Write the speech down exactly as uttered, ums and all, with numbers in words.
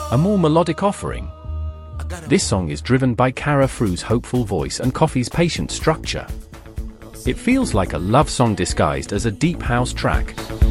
a more melodic offering. This song is driven by Kara Fru's hopeful voice and Coffee's patient structure. It feels like a love song disguised as a deep house track.